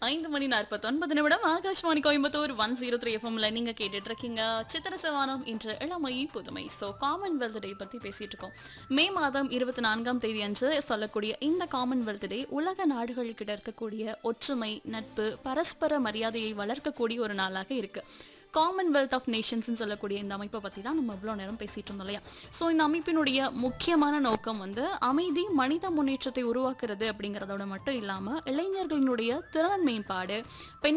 5:49 ஆகாஷ்வாணி கோயம்புத்தூர் 103 எஃப்எம்ல நீங்க கேட்டுட்டு இருக்கீங்க சித்திர சவானம் என்ற இளமை புதுமை. காமன்வெல்த் டே பத்தி பேசிட்டு இருக்கோம். மே மாதம் 24ஆம் தேதி அன்று சொல்லக்கூடிய இந்த காமன்வெல்த் டே உலக நாடுகள் கிட்ட இருக்கக்கூடிய ஒற்றுமை, நட்பு, பரஸ்பர மரியாதையை வளர்க்கக்கூடிய ஒரு நாளாக இருக்கு. காமன்வெல்த் ஆஃப் நேஷன்ஸ் சொல்லக்கூடிய இந்த அமைப்பை பற்றி தான் நம்ம இவ்வளோ நேரம் பேசிட்டு இருந்தோம் இல்லையா. இந்த அமைப்பினுடைய முக்கியமான நோக்கம் அமைதி, மனித முன்னேற்றத்தை உருவாக்குறது அப்படிங்கிறதோட மட்டும் இல்லாமல் இளைஞர்களினுடைய திறன் மேம்பாடு, பெண்